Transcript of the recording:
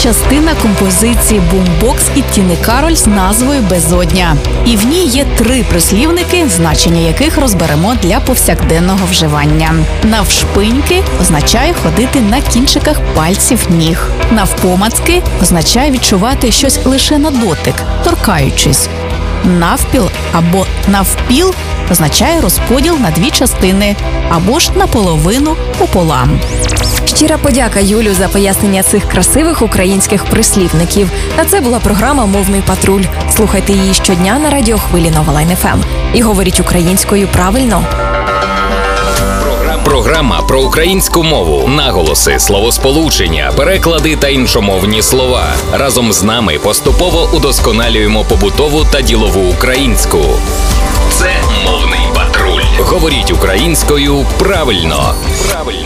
частина композиції «Бумбокс» і Тіни Кароль з назвою «Безодня». І в ній є 3 прислівники, значення яких розберемо для повсякденного вживання. Навшпиньки означає ходити на кінчиках пальців ніг. Навпомацки означає відчувати щось лише на дотик, торкаючись. Навпіл або навпіл означає розподіл на 2 частини або ж наполовину пополам. Щира подяка Юлю за пояснення цих красивих українських прислівників. А це була програма «Мовний патруль». Слухайте її щодня на радіохвилі Нова Лайн ФМ. І говоріть українською правильно. Програма про українську мову, наголоси, словосполучення, переклади та іншомовні слова. Разом з нами поступово удосконалюємо побутову та ділову українську. Це «Мовний патруль». Говоріть українською правильно.